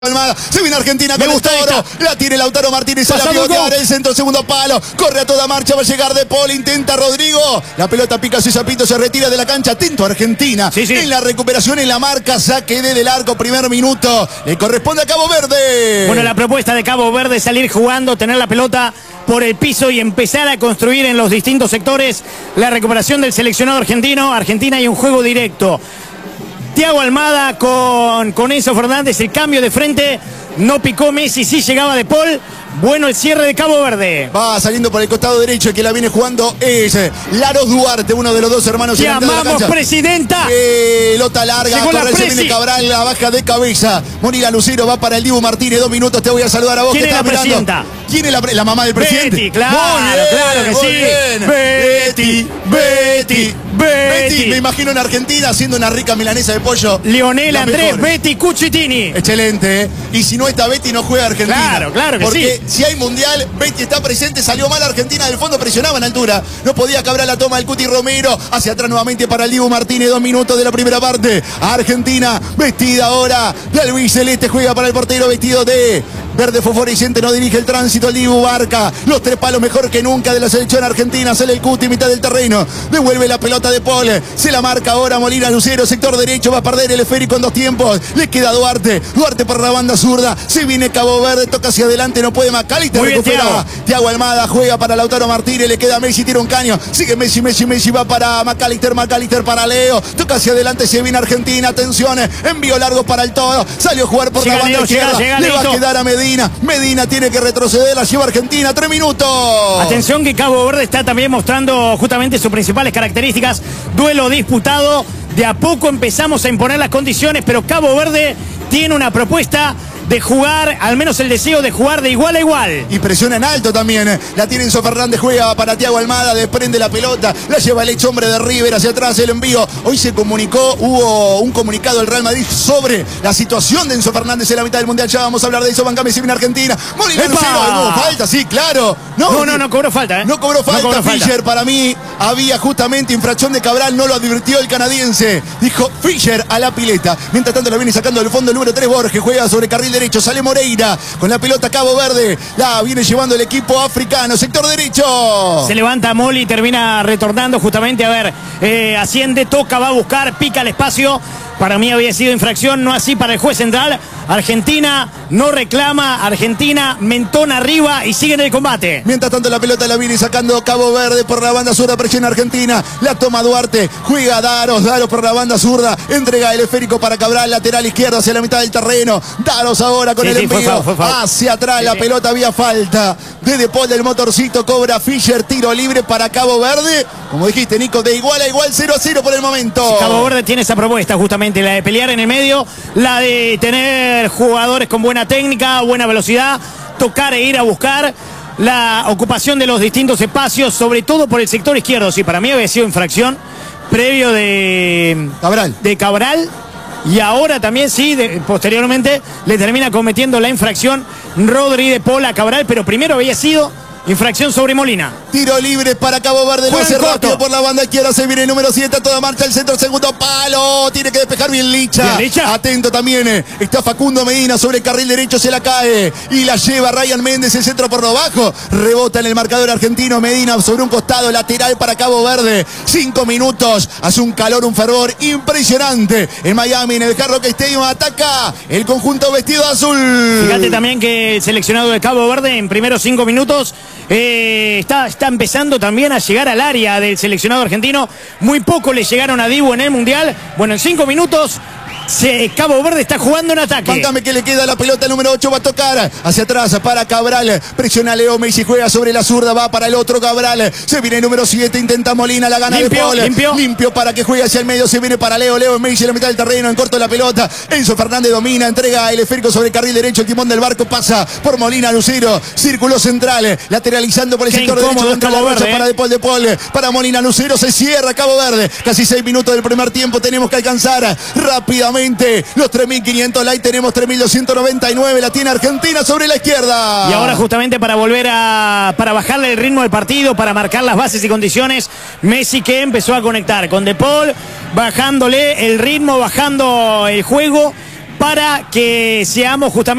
Almada, se viene Argentina con el toro, la tiene Lautaro Martínez a la pivotear, el centro, segundo palo, corre a toda marcha, va a llegar De Paul, intenta Rodrigo, la pelota pica César Pinto, se retira de la cancha, atento Argentina, en la recuperación, en la marca, saque desde el arco, primer minuto, le corresponde a Cabo Verde. Bueno, la propuesta de Cabo Verde es salir jugando, tener la pelota por el piso y empezar a construir en los distintos sectores la recuperación del seleccionado argentino. Argentina hay un juego directo. Thiago Almada con Enzo Fernández, el cambio de frente, no picó Messi, sí llegaba De Paul. Bueno el cierre de Cabo Verde. Va saliendo por el costado derecho, el que la viene jugando es Laros Duarte, uno de los dos hermanos. ¡Te amamos, presidenta! Pelota larga, corre, se viene Cabral, la baja de cabeza. Mónica Lucero va para el Dibu Martínez, 2 minutos, te voy a saludar a vos. ¿Quién es la presidenta? ¿Quién es la mamá del presidente? Betty, claro, claro que sí. Betty, me imagino en Argentina haciendo una rica milanesa de pollo. Lionel Andrés Betty Cucitini. Excelente, Y si no está Betty, no juega Argentina. Claro que porque sí. Si hay mundial, Betty está presente, salió mal Argentina, del fondo presionaba en altura. No podía cabrar la toma del Cuti Romero. Hacia atrás nuevamente para el Dibu Martínez, 2 minutos de la primera parte. Argentina, vestida ahora de albiceleste, juega para el portero vestido de verde fosforescente, no dirige el tránsito el Dibu Barca. Los 3 palos mejor que nunca de la selección argentina. Sale el Cuti, mitad del terreno. Devuelve la pelota de Paul. Se la marca ahora Molina Lucero, sector derecho. Va a perder el esférico en 2 tiempos. Le queda Duarte. Duarte por la banda zurda. Se viene Cabo Verde, toca hacia adelante, no puede Macalister, recupera. Thiago Almada juega para Lautaro Martínez. Le queda Messi, tira un caño. Sigue Messi va para Macalister para Leo. Toca hacia adelante, se viene Argentina. Atención, envío largo para el todo. Salió a jugar por la banda izquierda. Le va a quedar a Medina. Medina tiene que retroceder, la lleva Argentina, 3 minutos. Atención que Cabo Verde está también mostrando justamente sus principales características. Duelo disputado, de a poco empezamos a imponer las condiciones, pero Cabo Verde tiene una propuesta de jugar, al menos el deseo de jugar de igual a igual. Y presiona en alto también. La tiene Enzo Fernández, juega para Thiago Almada, desprende la pelota, la lleva el ex hombre de River hacia atrás, el envío. Hoy se comunicó, hubo un comunicado del Real Madrid sobre la situación de Enzo Fernández en la mitad del Mundial. Ya vamos a hablar de eso, bancame, si viene Argentina. Molina Lucero, no falta, sí, claro. No cobró falta, No cobró falta, Fischer, para mí había justamente infracción de Cabral, no lo advirtió el canadiense. Dijo Fischer a la pileta. Mientras tanto la viene sacando del fondo el número 3 Borges, juega sobre carril derecho, sale Moreira con la pelota Cabo Verde, la viene llevando el equipo africano, sector derecho. Se levanta Moli, termina retornando justamente, a ver, asciende, toca, va a buscar, pica el espacio. Para mí había sido infracción, no así para el juez central. Argentina no reclama, Argentina mentón arriba y sigue en el combate. Mientras tanto la pelota la viene sacando Cabo Verde por la banda zurda, presiona Argentina, la toma Duarte, juega Daros por la banda zurda, entrega el esférico para Cabral, lateral izquierdo hacia la mitad del terreno. Daros ahora con el envío, hacia atrás la pelota, había falta de Paul del motorcito, cobra Fischer, tiro libre para Cabo Verde. Como dijiste, Nico, de igual a igual, 0-0 por el momento. Cabo Verde tiene esa propuesta justamente, la de pelear en el medio, la de tener jugadores con buena técnica, buena velocidad, tocar e ir a buscar la ocupación de los distintos espacios, sobre todo por el sector izquierdo. Sí, para mí había sido infracción previo de Cabral. Y ahora también, sí, posteriormente le termina cometiendo la infracción Rodri De Paul a Cabral, pero primero había sido infracción sobre Molina. Tiro libre para Cabo Verde, lo hace rápido por la banda izquierda, se viene el número 7 a toda marcha, el centro, segundo palo, tiene que despejar bien Licha. Atento también, está Facundo Medina sobre el carril derecho, se la cae y la lleva Ryan Méndez, el centro por lo bajo, rebota en el marcador argentino, Medina sobre un costado lateral para Cabo Verde, 5 minutos, hace un calor, un fervor impresionante en Miami, en el Hard Rock Stadium, ataca el conjunto vestido azul. Fíjate también que el seleccionado de Cabo Verde en primeros 5 minutos está empezando también a llegar al área del seleccionado argentino. Muy poco le llegaron a Dibu en el Mundial. Bueno, en 5 minutos Cabo Verde está jugando en ataque. Mándame que le queda la pelota, el número 8 va a tocar hacia atrás para Cabral, presiona Leo Messi, juega sobre la zurda, va para el otro Cabral, se viene el número 7, intenta Molina, la gana de Paul, limpio para que juegue hacia el medio, se viene para Leo Messi en la mitad del terreno, en corto de la pelota, Enzo Fernández domina, entrega el esférico sobre el carril derecho, el timón del barco pasa por Molina Lucero, círculo central, lateralizando por el sector derecho, contra la rocha para De Paul, para Molina Lucero, se cierra Cabo Verde, casi 6 minutos del primer tiempo, tenemos que alcanzar rápidamente los 3.500 likes, tenemos 3.299, la tiene Argentina sobre la izquierda. Y ahora justamente para para bajarle el ritmo del partido, para marcar las bases y condiciones, Messi que empezó a conectar con De Paul, bajándole el ritmo, bajando el juego, para que seamos justamente